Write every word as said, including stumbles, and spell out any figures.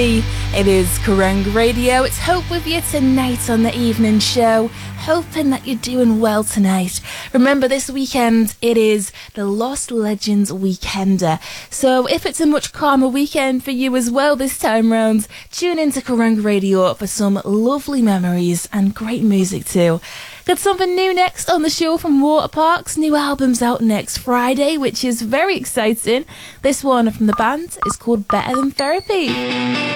me. It is Kurunga Radio. It's Hope with you tonight on the evening show. Hoping that you're doing well tonight. Remember, this weekend it is the Lost Legends Weekender. So if it's a much calmer weekend for you as well this time round, tune into Kurunga Radio for some lovely memories and great music too. Got something new next on the show from Waterparks. New album's out next Friday, which is very exciting. This one from the band is called Better Than Therapy.